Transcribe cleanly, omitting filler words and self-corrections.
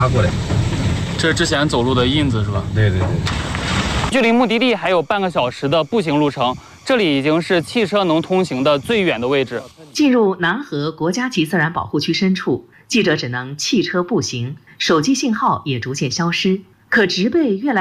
爬过来。 这是之前走路的印子是吧？ 对对对。 距离目的地还有半个小时的步行路程，这里已经是汽车能通行的最远的位置。 进入南河国家级自然保护区深处，记者只能弃车步行，手机信号也逐渐消失，可植被越来